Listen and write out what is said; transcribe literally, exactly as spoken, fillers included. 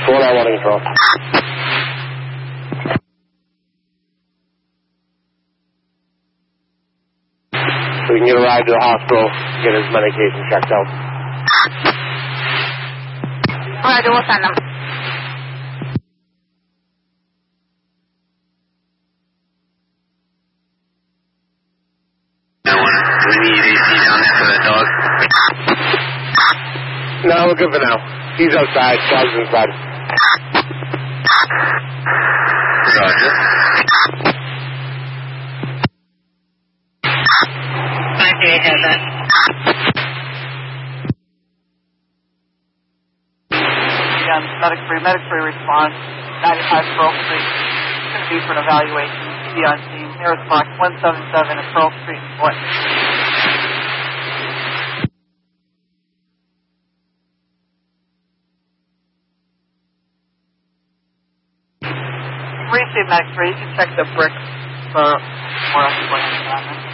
four nine one control. So we can get a ride to the hospital, get his medication checked out. Alright, we'll send them. Do we need A C down there for that dog? No, we're good for now. He's outside, dog's inside. Roger. five three eight has that. Again, medic free, medic free response, ninety-five Pearl Street. It's going to be for an evaluation. Be on scene. Nearest box one seven seven at Pearl Street in Clinton. Receive medic free. You can check the bricks for more explanation on this.